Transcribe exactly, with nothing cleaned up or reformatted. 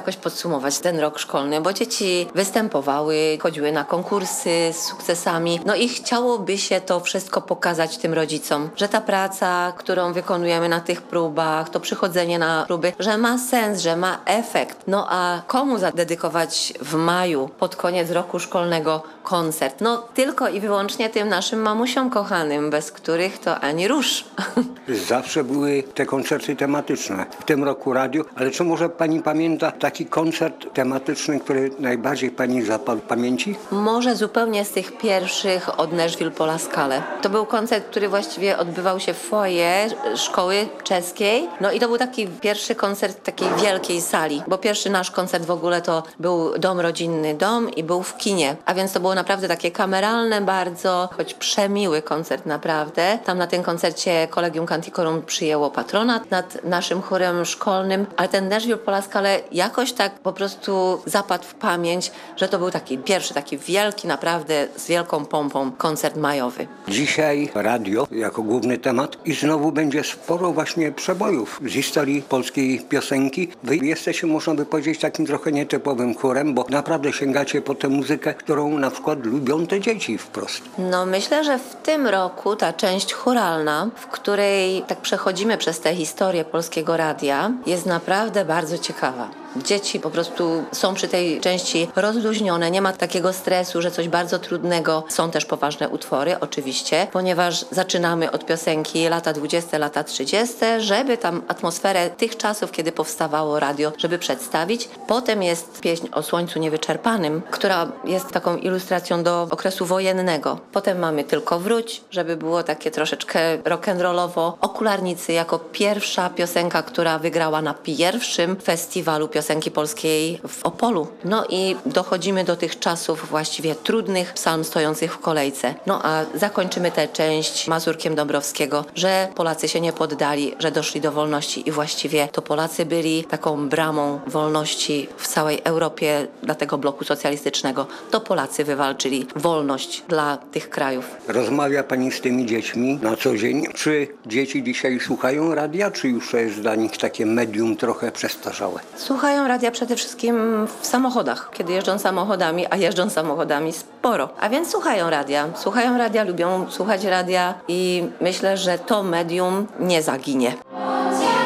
jakoś podsumować ten rok szkolny, bo dzieci występowały, chodziły na konkursy z sukcesami, no i chciałoby się to wszystko pokazać tym rodzicom, że ta praca, którą wykonujemy na tych próbach, to przychodzenie na próby, że ma sens, że ma efekt. No a komu zadedykować w maju, pod koniec roku szkolnego koncert? No tylko i wyłącznie tym naszym mamusiom kochanym, bez których to ani rusz. Zawsze były te koncerty tematyczne. W tym roku radio, ale czy może pani pamięta taki koncert tematyczny, który najbardziej pani zapadł w pamięci? Może zupełnie z tych pierwszych od Nashville po La Scale. To był koncert, który właściwie odbywał się w foyer szkoły czeskiej. No i to był taki pierwszy koncert takiej wielkiej sali, bo pierwszy nasz koncert w ogóle to był dom rodzinny, dom i był w kinie. A więc to było naprawdę takie kameralne bardzo, choć przemiły koncert naprawdę. Tam na tym koncercie Collegium Canticorum przyjęło patronat nad naszym chórem szkolnym, ale ten Nashville po La Scale jakoś tak po prostu zapadł w pamięć, że to był taki pierwszy, taki wielki, naprawdę z wielką pompą koncert majowy. Dzisiaj radio jako główny temat i znowu będzie sporo właśnie przebojów z historii polskiej piosenki. Wy jesteście, można by powiedzieć, takim trochę nietypowym chórem, bo naprawdę sięgacie po tę muzykę, którą na przykład lubią te dzieci wprost. No myślę, że w tym roku ta część chóralna, w której tak przechodzimy przez tę historię Polskiego Radia, jest naprawdę bardzo ciekawa. Dzieci po prostu są przy tej części rozluźnione, nie ma takiego stresu, że coś bardzo trudnego. Są też poważne utwory, oczywiście, ponieważ zaczynamy od piosenki lata dwudzieste, lata trzydzieste, żeby tam atmosferę tych czasów, kiedy powstawało radio, żeby przedstawić. Potem jest pieśń o słońcu niewyczerpanym, która jest taką ilustracją do okresu wojennego. Potem mamy Tylko wróć, żeby było takie troszeczkę rock'n'rollowo. Okularnicy jako pierwsza piosenka, która wygrała na pierwszym festiwalu piosenki polskiej w Opolu. No i dochodzimy do tych czasów właściwie trudnych, psalm stojących w kolejce. No a zakończymy tę część mazurkiem Dąbrowskiego, że Polacy się nie poddali, że doszli do wolności i właściwie to Polacy byli taką bramą wolności w całej Europie dla tego bloku socjalistycznego. To Polacy wywalczyli wolność dla tych krajów. Rozmawia pani z tymi dziećmi na co dzień. Czy dzieci dzisiaj słuchają radia, czy już to jest dla nich takie medium trochę przestarzałe? Słuchają radia przede wszystkim w samochodach, kiedy jeżdżą samochodami, a jeżdżą samochodami sporo. A więc słuchają radia. Słuchają radia, lubią słuchać radia i myślę, że to medium nie zaginie.